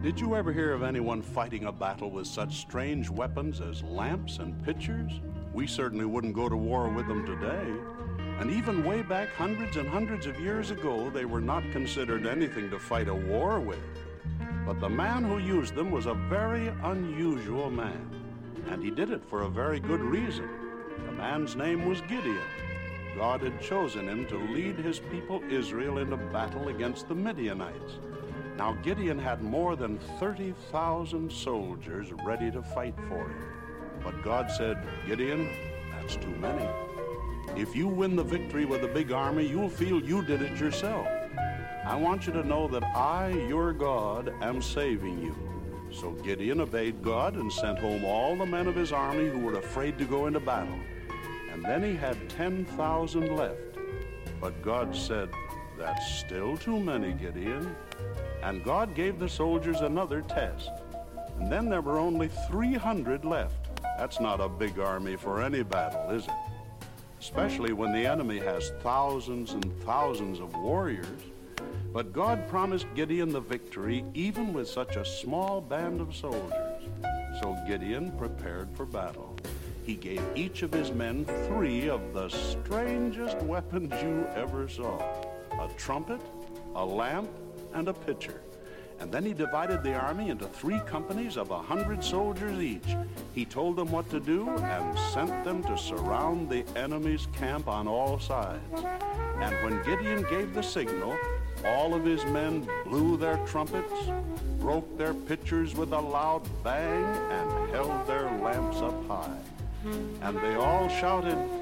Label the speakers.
Speaker 1: Did you ever hear of anyone fighting a battle with such strange weapons as lamps and pitchers? We certainly wouldn't go to war with them today. And even way back hundreds and hundreds of years ago, they were not considered anything to fight a war with. But the man who used them was a very unusual man, and he did it for a very good reason. The man's name was Gideon. God had chosen him to lead his people Israel into battle against the Midianites. Now Gideon had more than 30,000 soldiers ready to fight for him. But God said, "Gideon, that's too many. If you win the victory with a big army, you'll feel you did it yourself. I want you to know that I, your God, am saving you." So Gideon obeyed God and sent home all the men of his army who were afraid to go into battle. And then he had 10,000 left. But God said, "That's still too many, Gideon." And God gave the soldiers another test. And then there were only 300 left. That's not a big army for any battle, is it? Especially when the enemy has thousands and thousands of warriors. But God promised Gideon the victory even with such a small band of soldiers. So Gideon prepared for battle. He gave each of his men 3 of the strangest weapons you ever saw: a trumpet, a lamp, and a pitcher. And then he divided the army into 3 companies of 100 soldiers each. He told them what to do and sent them to surround the enemy's camp on all sides. And when Gideon gave the signal, all of his men blew their trumpets, broke their pitchers with a loud bang, and held their lamps up high. And they all shouted,